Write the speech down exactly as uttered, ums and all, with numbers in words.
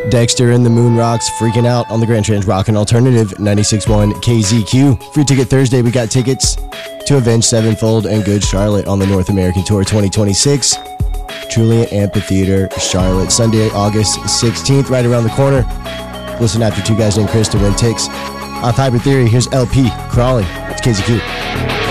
Dexter and the Moon Rocks freaking out on the Grand Trans Rockin' Alternative ninety-six point one K Z Q. Free Ticket Thursday, we got tickets to Avenged Sevenfold and Good Charlotte on the North American Tour twenty twenty-six. Julian Amphitheater, Charlotte, Sunday, August sixteenth, right around the corner. Listen after two guys named Chris to win ticks. Off Hybrid Theory, here's L P, Crawling. It's K Z Q.